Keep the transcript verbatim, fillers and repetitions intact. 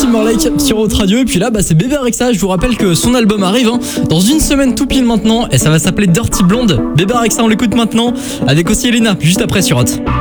Timberlake sur Haute Radio. Et puis là, bah, c'est Bébé Rexha. Je vous rappelle que son album arrive hein, dans une semaine tout pile maintenant. Et ça va s'appeler Dirty Blonde. Bébé Rexha, on l'écoute maintenant. Avec aussi Elena, juste après sur Hot.